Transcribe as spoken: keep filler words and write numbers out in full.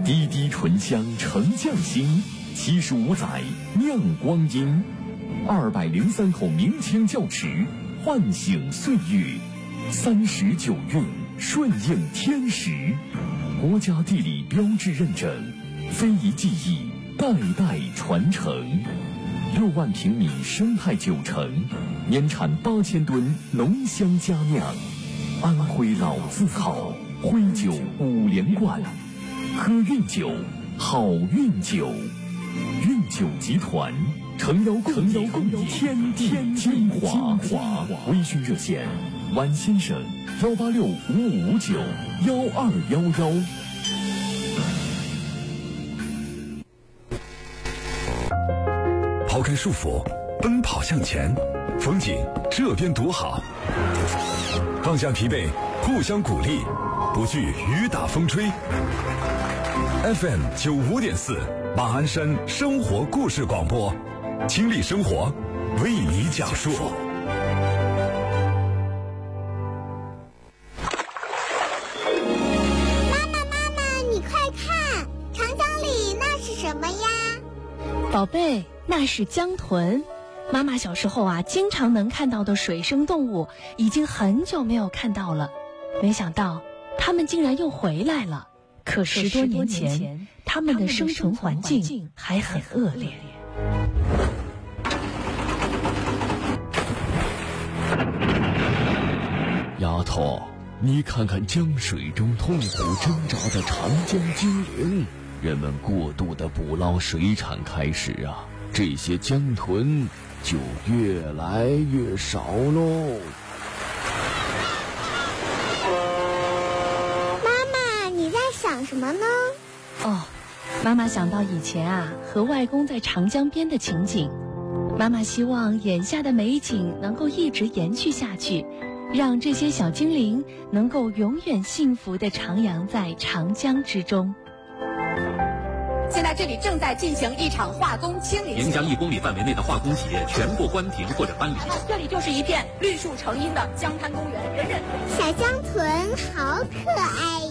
滴滴醇香沉匠心，七十五载酿光阴，二百零三口明清窖池，唤醒岁月，三十九韵顺应天时，国家地理标志认证，非遗技艺代代传承。六万平米生态酒城，年产八千吨浓香佳酿，安徽老字号徽酒五连冠，喝韵酒，好运酒。韵酒集团诚邀共邀天天精华。微醺热线：晚先生幺八六五五五九幺二幺幺。 抛开束缚，奔跑向前，风景这边独好。放下疲惫，互相鼓励，不惧雨打风吹。F M 九五点四，马鞍山生活故事广播，亲历生活，为你讲述。 妈妈，妈妈，你快看，长江里那是什么呀？ 宝贝，那是江豚。妈妈小时候啊，经常能看到的水生动物，已经很久没有看到了。没想到，它们竟然又回来了。可十多年前，它们的生存环境还很恶劣。 丫头，你看看江水中痛苦挣扎的长江精灵，人们过度的捕捞水产开始啊，这些江豚就越来越少喽。 想什么呢？ 哦，妈妈想到以前啊，和外公在长江边的情景。妈妈希望眼下的美景能够一直延续下去，让这些小精灵能够永远幸福地徜徉在长江之中。 现在这里正在进行一场化工清理， 影响一公里范围内的化工企业全部关停或者搬离。 这里就是一片绿树成荫的江滩公园，人人小江豚好可爱。